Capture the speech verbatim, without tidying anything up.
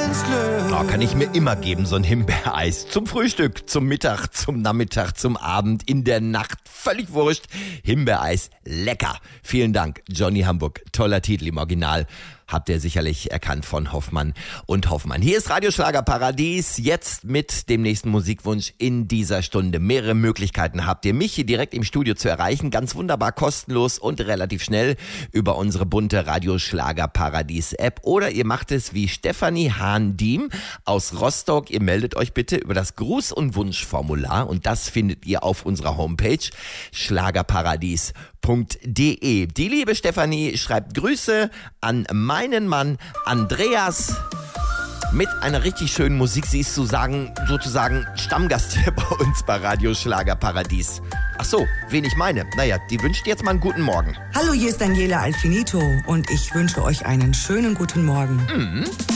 ins Glück. Oh, kann ich mir immer geben, so ein Himbeereis. Zum Frühstück, zum Mittag, zum Nachmittag, zum Abend, in der Nacht. Völlig wurscht. Himbeereis, lecker. Vielen Dank, Johnny Hamburg. Toller Titel im Original. Habt ihr sicherlich erkannt von Hoffmann und Hoffmann. Hier ist Radioschlager Paradies, jetzt mit dem nächsten Musikwunsch in dieser Stunde. Mehrere Möglichkeiten habt ihr, mich hier direkt im Studio zu erreichen. Ganz wunderbar, kostenlos und relativ schnell über unsere bunte Radioschlager Paradies App. Oder ihr macht es wie Stefanie Hahn-Diem aus Rostock. Ihr meldet euch bitte über das Gruß- und Wunschformular und das findet ihr auf unserer Homepage schlagerparadies punkt de. Die liebe Stefanie schreibt Grüße an meinen Mann Andreas mit einer richtig schönen Musik. Sie ist sozusagen, sozusagen Stammgast hier bei uns bei Radio Schlager Paradies. Ach so, wen ich meine? Naja, die wünscht jetzt mal einen guten Morgen. Hallo, hier ist Daniela Alfinito und ich wünsche euch einen schönen guten Morgen. Mhm.